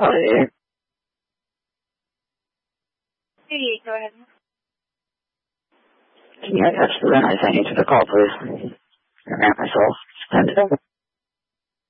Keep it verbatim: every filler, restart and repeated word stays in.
call eighty-eight. eighty-eight, go ahead. Can you attach the rent I sent you to the call, please? I ran myself. Send it over.